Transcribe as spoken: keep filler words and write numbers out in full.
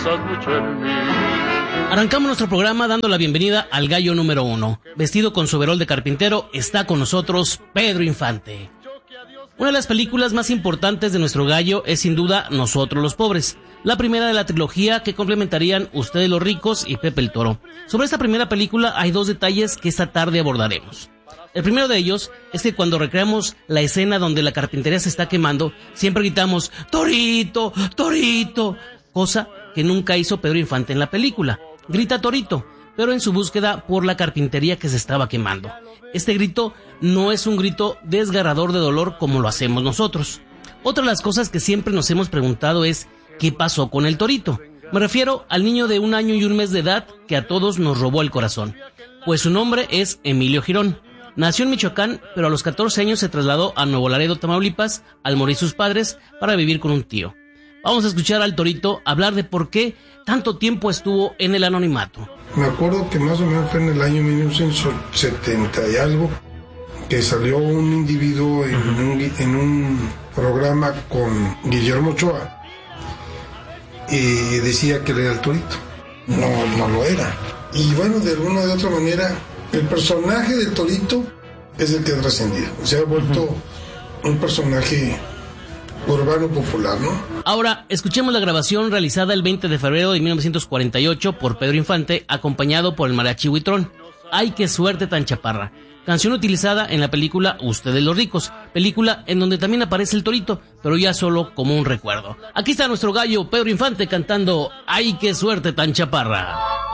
Arrancamos nuestro programa dando la bienvenida al gallo número uno. Vestido con su overol de carpintero, está con nosotros Pedro Infante. Una de las películas más importantes de nuestro gallo es sin duda Nosotros los Pobres, la primera de la trilogía que complementarían Ustedes los Ricos y Pepe el Toro. Sobre esta primera película hay dos detalles que esta tarde abordaremos. El primero de ellos es que cuando recreamos la escena donde la carpintería se está quemando, siempre gritamos ¡Torito! ¡Torito! Cosa que nunca hizo Pedro Infante en la película. Grita Torito, pero en su búsqueda por la carpintería que se estaba quemando. Este grito no es un grito desgarrador de dolor como lo hacemos nosotros. Otra de las cosas que siempre nos hemos preguntado es ¿qué pasó con el Torito? Me refiero al niño de un año y un mes de edad que a todos nos robó el corazón. Pues su nombre es Emilio Girón. Nació en Michoacán, pero a los catorce años se trasladó a Nuevo Laredo, Tamaulipas, al morir sus padres, para vivir con un tío. Vamos a escuchar al Torito hablar de por qué tanto tiempo estuvo en el anonimato. Me acuerdo que más o menos fue en el año mil novecientos setenta y algo, que salió un individuo en, uh-huh. un, en un programa con Guillermo Ochoa y decía que él era el Torito. No, no lo era. Y bueno, de alguna o de otra manera, el personaje del Torito es el que ha trascendido. Se ha vuelto uh-huh. un personaje urbano popular, ¿no? Ahora, escuchemos la grabación realizada el veinte de febrero de mil novecientos cuarenta y ocho por Pedro Infante, acompañado por el mariachi Huitrón. ¡Ay, qué suerte tan chaparra! Canción utilizada en la película Ustedes los Ricos, película en donde también aparece el Torito, pero ya solo como un recuerdo. Aquí está nuestro gallo Pedro Infante cantando ¡Ay, qué suerte tan chaparra!